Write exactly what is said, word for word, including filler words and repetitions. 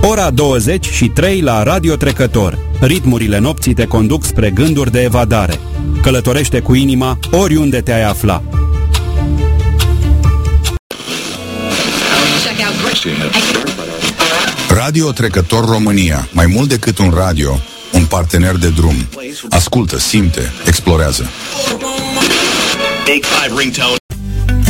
Ora douăzeci și trei la Radio Trecător. Ritmurile nopții te conduc spre gânduri de evadare. Călătorește cu inima oriunde te-ai afla. Radio Trecător România. Mai mult decât un radio, un partener de drum. Ascultă, simte, explorează.